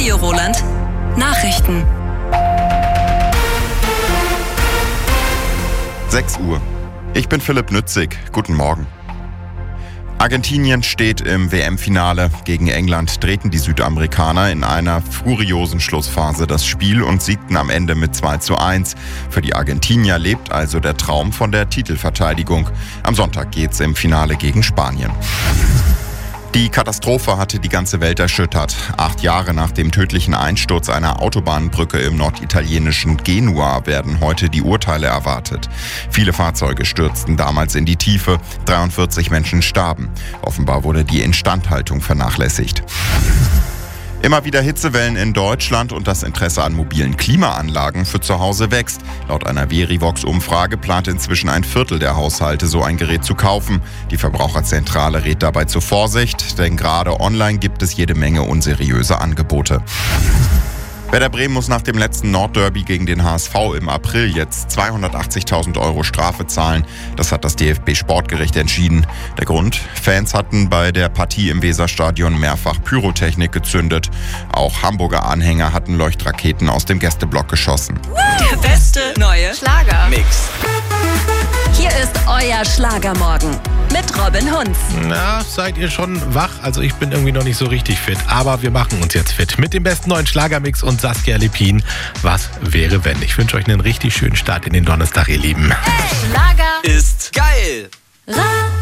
Radio Roland. Nachrichten. 6 Uhr. Ich bin Philipp Nützig. Guten Morgen. Argentinien steht im WM-Finale. Gegen England drehten die Südamerikaner in einer furiosen Schlussphase das Spiel und siegten am Ende mit 2:1. Für die Argentinier lebt also der Traum von der Titelverteidigung. Am Sonntag geht's im Finale gegen Spanien. Die Katastrophe hatte die ganze Welt erschüttert. 8 Jahre nach dem tödlichen Einsturz einer Autobahnbrücke im norditalienischen Genua werden heute die Urteile erwartet. Viele Fahrzeuge stürzten damals in die Tiefe, 43 Menschen starben. Offenbar wurde die Instandhaltung vernachlässigt. Immer wieder Hitzewellen in Deutschland und das Interesse an mobilen Klimaanlagen für zu Hause wächst. Laut einer Verivox-Umfrage plant inzwischen 1/4 der Haushalte, so ein Gerät zu kaufen. Die Verbraucherzentrale rät dabei zur Vorsicht, denn gerade online gibt es jede Menge unseriöse Angebote. Werder Bremen muss nach dem letzten Nordderby gegen den HSV im April jetzt 280.000 € Strafe zahlen. Das hat das DFB-Sportgericht entschieden. Der Grund? Fans hatten bei der Partie im Weserstadion mehrfach Pyrotechnik gezündet. Auch Hamburger Anhänger hatten Leuchtraketen aus dem Gästeblock geschossen. Der beste neue Schlagermix. Hier ist euer Schlagermorgen mit Robin Hunz. Na, seid ihr schon wach? Also ich bin irgendwie noch nicht so richtig fit, aber wir machen uns jetzt fit mit dem besten neuen Schlagermix und Saskia Lippin. Was wäre wenn? Ich wünsche euch einen richtig schönen Start in den Donnerstag, ihr Lieben. Hey, Schlager Ist geil!